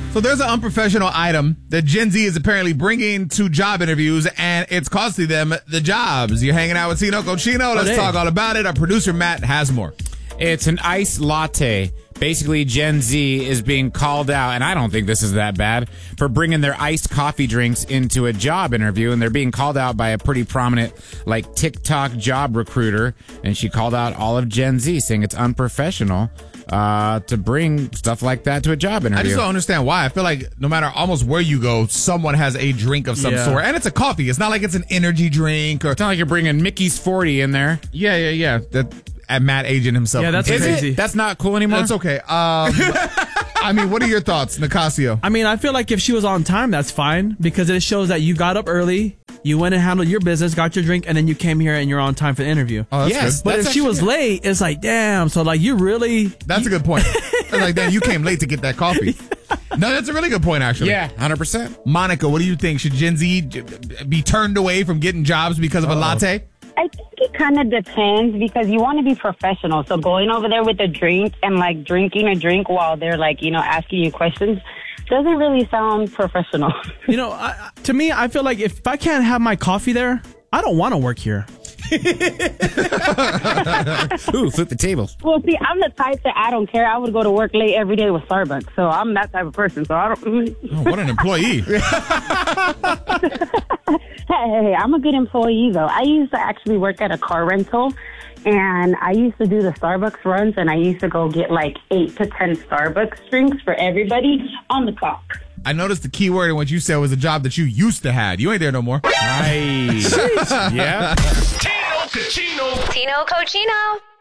So there's an unprofessional item that Gen Z is apparently bringing to job interviews, and it's costing them the jobs. You're hanging out with Tino Cochino. Let's talk all about it. Our producer, Matt, has more. It's an iced latte. Basically, Gen Z is being called out, and I don't think this is that bad, for bringing their iced coffee drinks into a job interview, and they're being called out by a pretty prominent, like, TikTok job recruiter, and she called out all of Gen Z, saying it's unprofessional to bring stuff like that to a job interview. I just don't understand why. I feel like no matter almost where you go, someone has a drink of some sort, and it's a coffee. It's not like it's an energy drink, or it's not like you're bringing Mickey's 40 in there. Yeah. At Matt aging himself. Yeah, that's crazy. That's not cool anymore? That's okay. I mean, what are your thoughts, Nicasio? I mean, I feel like if she was on time, that's fine, because it shows that you got up early, you went and handled your business, got your drink, and then you came here and you're on time for the interview. Oh, that's good. But if she was late, it's like, damn. So, like, you really... That's a good point. It's like, damn, you came late to get that coffee. No, that's a really good point, actually. Yeah, 100%. Monica, what do you think? Should Gen Z be turned away from getting jobs because of a latte? I think it kind of depends, because you want to be professional. So going over there with a drink and, like, drinking a drink while they're, like, you know, asking you questions doesn't really sound professional. You know, to me, I feel like if I can't have my coffee there, I don't want to work here. Ooh, flip the tables. Well, see, I'm the type that I don't care. I would go to work late every day with Starbucks. So I'm that type of person. So I don't... Oh, what an employee. Hey, I'm a good employee, though. I used to actually work at a car rental, and I used to do the Starbucks runs, and I used to go get like 8 to 10 Starbucks drinks for everybody on the clock. I noticed the key word in what you said was a job that you used to have. You ain't there no more. Nice. Yeah. Tino Cochino.